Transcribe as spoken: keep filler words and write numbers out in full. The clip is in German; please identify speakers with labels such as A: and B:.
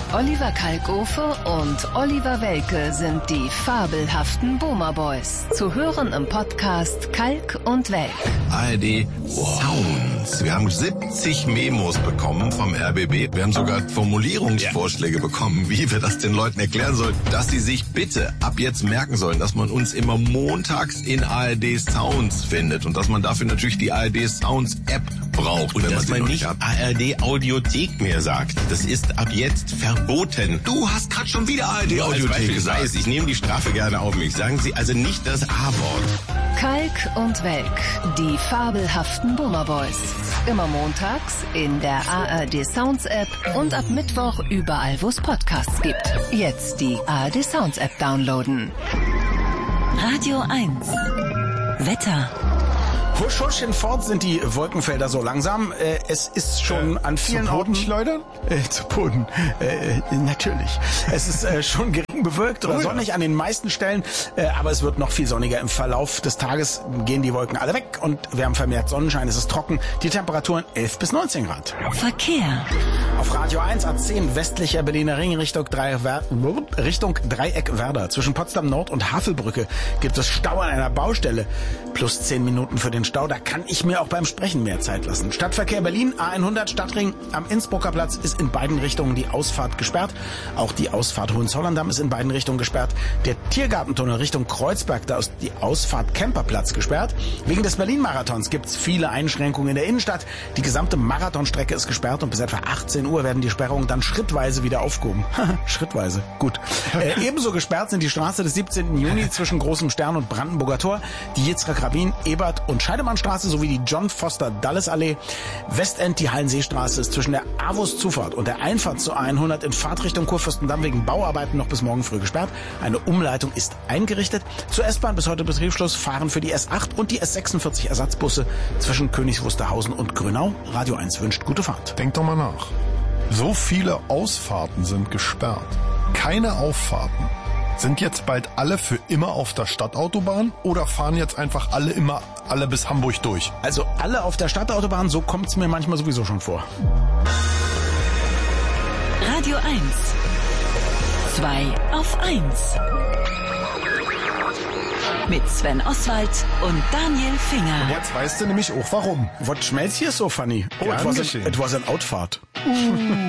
A: Oliver Kalkofe und Oliver Welke sind die fabelhaften Boomer Boys. Zu hören im Podcast Kalk und Welk.
B: A R D Sounds. Wir haben siebzig Memos bekommen vom R B B. Wir haben sogar Formulierungsvorschläge bekommen, wie wir das den Leuten erklären sollen, dass sie sich bitte ab jetzt merken sollen, dass man uns immer montags in A R D Sounds findet und dass man dafür natürlich die A R D Sounds App braucht.
C: Und
B: wenn
C: dass
B: man,
C: man nicht A R D Audiothek mehr sagt. Das ist ab jetzt verboten.
B: Du hast gerade schon wieder A R D Audiothek gesagt.
C: Ich weiß, ich nehme die Strafe gerne auf mich. Sagen Sie also nicht das A-Wort.
A: Kalk und Welk, die fabelhaften Boomer Boys. Immer montags in der A R D Sounds App und ab Mittwoch überall, wo es Podcasts gibt. Jetzt die A R D Sounds App downloaden.
D: Radio eins. Wetter.
E: Husch, husch, in Fort sind die Wolkenfelder so langsam. Äh, es ist schon äh, an vielen Orten...
F: schleudern?
E: Äh, zu Boden. Äh, natürlich. Es ist äh, schon gering bewölkt oder
F: oh,
E: sonnig
F: ja.
E: an den meisten Stellen, äh, aber es wird noch viel sonniger. Im Verlauf des Tages gehen die Wolken alle weg und wir haben vermehrt Sonnenschein. Es ist trocken. Die Temperaturen elf bis neunzehn Grad.
D: Verkehr.
E: Auf Radio eins A zehn westlicher Berliner Ring Richtung, Dreieck, Richtung Dreieck Werder. Zwischen Potsdam Nord und Havelbrücke gibt es Stau an einer Baustelle. Plus zehn Minuten für den Stau, da kann ich mir auch beim Sprechen mehr Zeit lassen. Stadtverkehr Berlin, A hundert Stadtring am Innsbrucker Platz ist in beiden Richtungen die Ausfahrt gesperrt. Auch die Ausfahrt Hohenzollern-Damm ist in beiden Richtungen gesperrt. Der Tiergartentunnel Richtung Kreuzberg, da ist die Ausfahrt Kemperplatz gesperrt. Wegen des Berlin-Marathons gibt es viele Einschränkungen in der Innenstadt. Die gesamte Marathonstrecke ist gesperrt und bis etwa achtzehn Uhr werden die Sperrungen dann schrittweise wieder aufgehoben. Schrittweise, gut. Äh, ebenso gesperrt sind die Straße des siebzehnten Juni zwischen Großem Stern und Brandenburger Tor, die Yitzhak Rabin, Ebert und Scheidemannstraße sowie die John Foster Dulles Allee. Westend, die Hallenseestraße ist zwischen der Avus-Zufahrt und der Einfahrt zur A hundert in Fahrtrichtung Kurfürstendamm wegen Bauarbeiten noch bis morgen früh gesperrt. Eine Umleitung ist eingerichtet. Zur S-Bahn bis heute Betriebsschluss, fahren für die S acht und die S sechsundvierzig Ersatzbusse zwischen Königs Wusterhausen und Grünau. Radio eins wünscht gute Fahrt.
F: Denk doch mal nach. So viele Ausfahrten sind gesperrt. Keine Auffahrten. Sind jetzt bald alle für immer auf der Stadtautobahn oder fahren jetzt einfach alle immer alle bis Hamburg durch?
E: Also alle auf der Stadtautobahn, so kommt es mir manchmal sowieso schon vor.
D: Radio eins. Zwei auf eins. Mit Sven Oswald und Daniel Finger.
F: Jetzt weißt du nämlich auch warum.
E: Was schmelzt hier so funny? Oh,
F: Gern
E: it was,
F: geschehen.
E: an, it was an Outfahrt.